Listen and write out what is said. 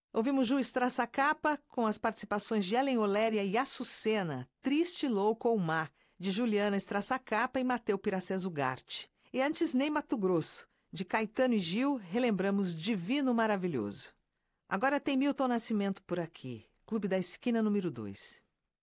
Ouvimos Ju Strassacapa com as participações de Ellen Oléria e Açucena, Triste, Louco ou Má, de Juliana Strassacapa e Mateu Piracés Ugarte. E antes Ney Matogrosso, de Caetano e Gil, relembramos Divino Maravilhoso. Agora tem Milton Nascimento por aqui, Clube da Esquina número 2.